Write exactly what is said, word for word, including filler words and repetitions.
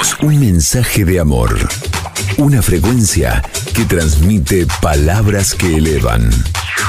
Un mensaje de amor. Una frecuencia que transmite palabras que elevan.